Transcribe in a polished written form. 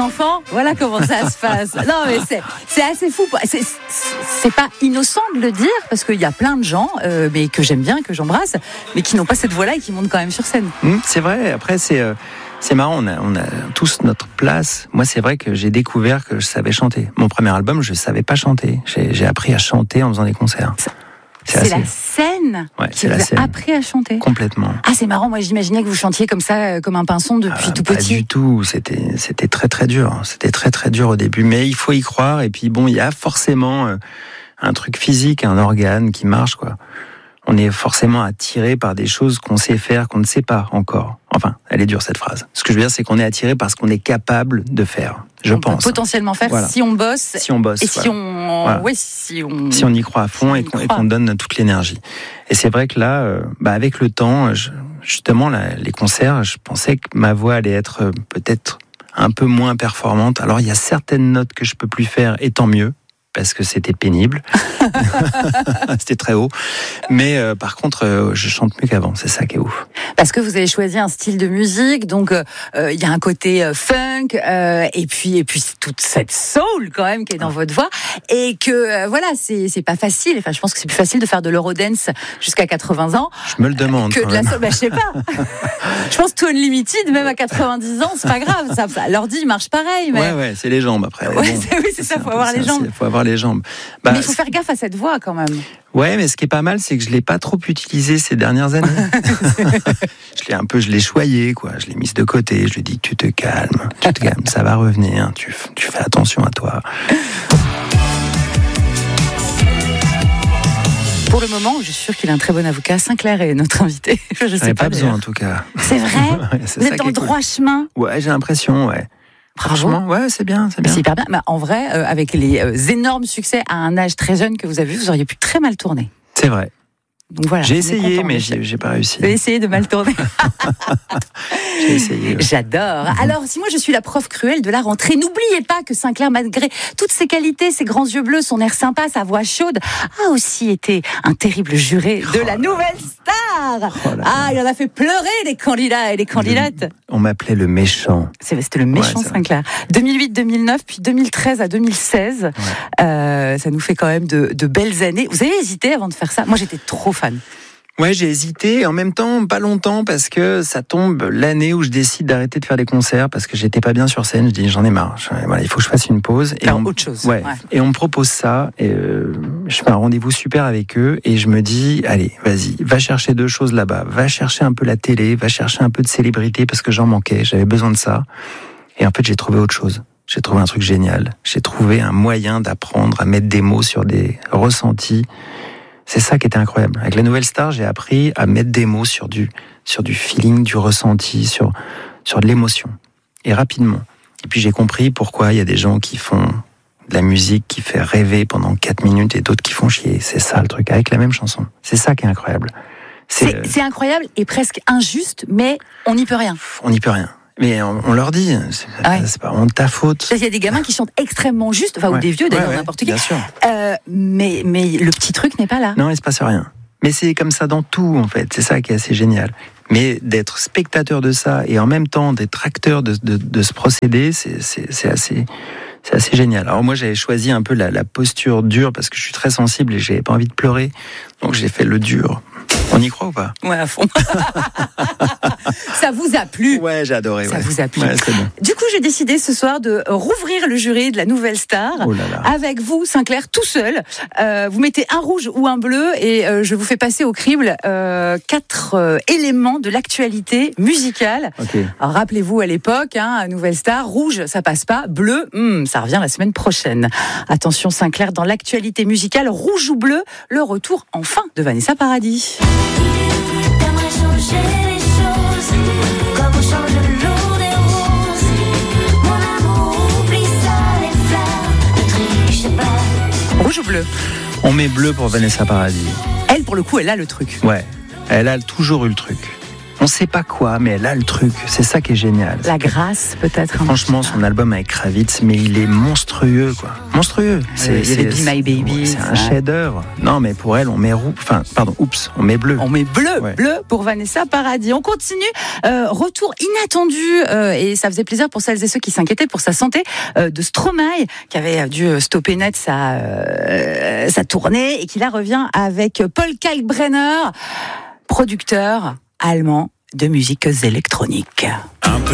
enfants, voilà comment ça se passe. Non, mais c'est assez fou. C'est pas innocent de le dire, parce qu'il y a plein de gens, mais que j'aime bien, que j'embrasse, mais qui n'ont pas cette voix-là et qui montent quand même sur scène. C'est vrai. Après, c'est marrant, on a tous notre place. Moi, c'est vrai que j'ai découvert que je savais chanter. Mon premier album, je savais pas chanter. J'ai appris à chanter en faisant des concerts. C'est la scène qui vous a appris à chanter. Complètement. Ah, c'est marrant. Moi, j'imaginais que vous chantiez comme ça, comme un pinson depuis tout petit. Pas du tout. C'était très très dur. C'était très très dur au début. Mais il faut y croire. Et puis bon, il y a forcément un truc physique, un organe qui marche, quoi. On est forcément attiré par des choses qu'on sait faire, qu'on ne sait pas encore. Enfin, elle est dure cette phrase. Ce que je veux dire, c'est qu'on est attiré par ce qu'on est capable de faire. Je pense. Peut potentiellement faire si on bosse. Si on bosse. Et voilà. si on y croit à fond et qu'on donne toute l'énergie. Et c'est vrai que là, avec le temps, justement, les concerts, je pensais que ma voix allait être peut-être un peu moins performante. Alors, il y a certaines notes que je peux plus faire, et tant mieux, parce que c'était pénible. C'était très haut. Mais par contre, je chante mieux qu'avant. C'est ça qui est ouf. Parce que vous avez choisi un style de musique, donc il y a un côté funk, et puis toute cette soul quand même qui est dans votre voix, et que voilà, c'est pas facile. Enfin, je pense que c'est plus facile de faire de l'eurodance jusqu'à 80 ans. Je me le demande. Que de la soul. Je sais pas. Je pense que Unlimited, même à 90 ans, c'est pas grave. Ça l'ordi marche pareil. Mais... Ouais, c'est les jambes après. Ouais, c'est ça. Faut avoir les jambes. Faut avoir les jambes. Mais il faut faire gaffe à cette voix quand même. Ouais, mais ce qui est pas mal, c'est que je l'ai pas trop utilisé ces dernières années. Je l'ai choyé, quoi. Je l'ai mise de côté. Je lui ai dit, tu te calmes, ça va revenir. Tu fais attention à toi. Pour le moment, je suis sûre qu'il a un très bon avocat. Sinclair est notre invité. Je sais pas besoin en tout cas. C'est vrai. Vous êtes dans le droit chemin. Ouais, j'ai l'impression, ouais. Franchement, ouais, c'est bien. C'est hyper bien. Mais en vrai, avec les énormes succès à un âge très jeune que vous avez eu, vous auriez pu très mal tourner. C'est vrai. Donc voilà, j'ai essayé, mais j'ai pas réussi. Vous avez essayé de mal tourner. J'ai essayé. Ouais. J'adore. Alors, si moi je suis la prof cruelle de la rentrée, n'oubliez pas que Sinclair, malgré toutes ses qualités, ses grands yeux bleus, son air sympa, sa voix chaude, a aussi été un terrible juré de la Nouvelle Star. Il en a fait pleurer les candidats et les candidates. On m'appelait le méchant. C'était le méchant Sinclair. 2008-2009, puis 2013 à 2016. Ça nous fait quand même de belles années. Vous avez hésité avant de faire ça? Moi, j'étais trop fan. Ouais, j'ai hésité. En même temps, pas longtemps, parce que ça tombe l'année où je décide d'arrêter de faire des concerts, parce que j'étais pas bien sur scène. Je dis, j'en ai marre. Il faut que je fasse une pause. Faire autre chose. Ouais. Et on me propose ça. Et je fais un rendez-vous super avec eux. Et je me dis, allez, vas-y, va chercher 2 choses là-bas. Va chercher un peu la télé, va chercher un peu de célébrité, parce que j'en manquais. J'avais besoin de ça. Et en fait, j'ai trouvé autre chose. J'ai trouvé un truc génial. J'ai trouvé un moyen d'apprendre à mettre des mots sur des ressentis. C'est ça qui était incroyable. Avec la Nouvelle Star, j'ai appris à mettre des mots sur du feeling, du ressenti, sur de l'émotion. Et rapidement. Et puis j'ai compris pourquoi il y a des gens qui font de la musique qui fait rêver pendant 4 minutes et d'autres qui font chier. C'est ça le truc, avec la même chanson. C'est ça qui est incroyable. C'est incroyable et presque injuste, mais on n'y peut rien. On n'y peut rien. Mais on leur dit, c'est pas honte ta faute. Il y a des gamins qui chantent extrêmement juste, ou des vieux d'ailleurs, n'importe qui. Bien sûr. Mais le petit truc n'est pas là. Non, il se passe rien. Mais c'est comme ça dans tout, en fait. C'est ça qui est assez génial. Mais d'être spectateur de ça et en même temps d'être acteur de ce procédé, c'est assez génial. Alors moi, j'avais choisi un peu la posture dure parce que je suis très sensible et j'avais pas envie de pleurer. Donc j'ai fait le dur. On y croit ou pas? Ouais, à fond. Ça vous a plu? Ouais, j'ai adoré. Ça vous a plu. Ouais, c'est bon. Du coup, j'ai décidé ce soir de rouvrir le jury de la Nouvelle Star. Oh là là. Avec vous, Sinclair, tout seul. Vous mettez un rouge ou un bleu et je vous fais passer au crible 4 éléments de l'actualité musicale. Okay. Alors, rappelez-vous à l'époque, Nouvelle Star, rouge, ça passe pas. Bleu, ça revient la semaine prochaine. Attention, Sinclair, dans l'actualité musicale, rouge ou bleu, le retour enfin de Vanessa Paradis. Rouge ou bleu? On met bleu pour Vanessa Paradis. Elle, pour le coup, elle a le truc. Ouais, elle a toujours eu le truc. On sait pas quoi, mais elle a le truc. C'est ça qui est génial. La grâce, peut-être. Franchement, son album avec Kravitz, mais il est monstrueux, quoi. Monstrueux. Il y avait Be My Baby. C'est un chef-d'œuvre. Non, mais pour elle, on met on met bleu. On met bleu, Ouais. bleu pour Vanessa Paradis. On continue. Retour inattendu, et ça faisait plaisir pour celles et ceux qui s'inquiétaient pour sa santé, de Stromae, qui avait dû stopper net sa tournée, et qui là revient avec Paul Kalkbrenner, producteur allemand de musiques électroniques.